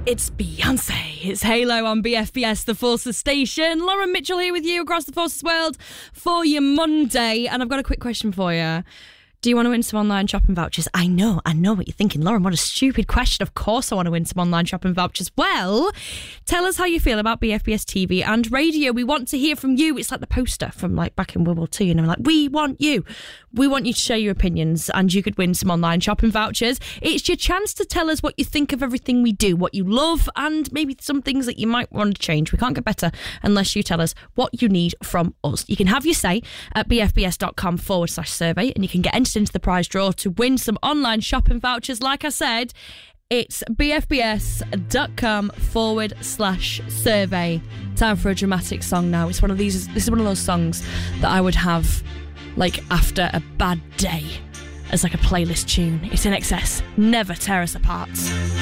It's Beyonce. It's Halo on BFBS, the Forces Station. Lauren Mitchell here with you across the Forces world for your Monday. And I've got a quick question for you. Do you want to win some online shopping vouchers? I know what you're thinking. Lauren, what a stupid question. Of course I want to win some online shopping vouchers. Well, tell us how you feel about BFBS TV and radio. We want to hear from you. It's like the poster from like back in World War II. Like, we want you. We want you to share your opinions and you could win some online shopping vouchers. It's your chance to tell us what you think of everything we do, what you love, and maybe some things that you might want to change. We can't get better unless you tell us what you need from us. You can have your say at bfbs.com/survey and you can get entered into the prize draw to win some online shopping vouchers. Like I said, it's bfbs.com/survey. Time for a dramatic song now. This is one of those songs that I would have like after a bad day as like a playlist tune. It's INXS, Never Tear Us Apart.